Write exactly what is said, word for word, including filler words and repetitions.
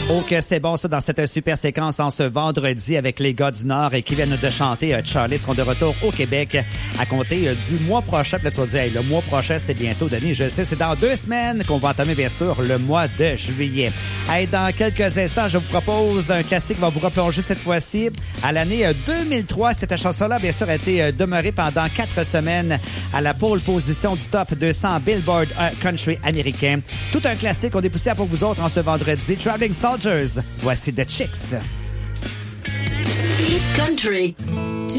Oh que c'est bon ça dans cette super séquence en ce vendredi avec les gars du Nord et qui viennent de chanter euh, Charlie seront de retour au Québec à compter euh, du mois prochain. Puis là tu vas dire hey, le mois prochain c'est bientôt Denis, je sais c'est dans deux semaines qu'on va entamer bien sûr le mois de juillet. Hey, dans quelques instants je vous propose un classique qui va vous replonger cette fois-ci à l'année euh, deux mille trois. Cette chanson-là bien sûr a été euh, demeurée pendant quatre semaines à la pole position du top deux cents Billboard euh, Country américain. Tout un classique on est poussé pour vous autres en ce vendredi. Traveling Soldiers, voici The Chicks. Hit Country.